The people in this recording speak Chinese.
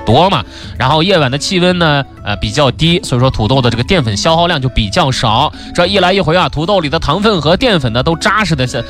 多嘛，然后夜晚的气温呢比较低，所以说土豆的这个淀粉消耗量就比较少。这一来一回啊，土豆里的糖分和淀粉呢都扎实的